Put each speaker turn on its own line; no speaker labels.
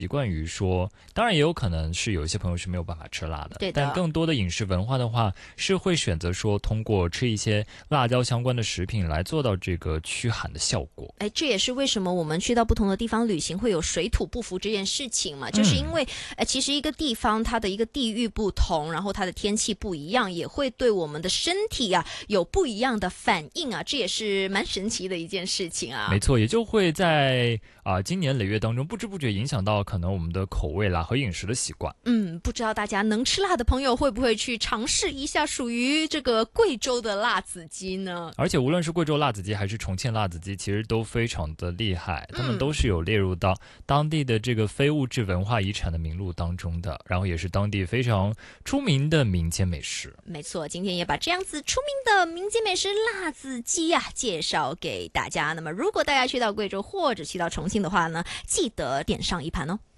习惯于说，当然也有可能是有一些朋友是没有办法吃辣的，
对的，
但更多的饮食文化的话，是会选择说通过吃一些辣椒相关的食品来做到这个驱寒的效果。
哎，这也是为什么我们去到不同的地方旅行会有水土不服这件事情嘛，就是因为其实一个地方它的一个地域不同，然后它的天气不一样，也会对我们的身体啊有不一样的反应啊，这也是蛮神奇的一件事情啊。
没错，也就会在今年累月当中不知不觉影响到可能我们的口味啦和饮食的习惯。
不知道大家能吃辣的朋友会不会去尝试一下属于这个贵州的辣子鸡呢？
而且无论是贵州辣子鸡还是重庆辣子鸡，其实都非常的厉害，他们都是有列入到当地的这个非物质文化遗产的名录当中的，然后也是当地非常出名的民间美食。
没错，今天也把这样子出名的民间美食辣子鸡啊介绍给大家。那么如果大家去到贵州或者去到重庆的话呢，记得点上一盘哦。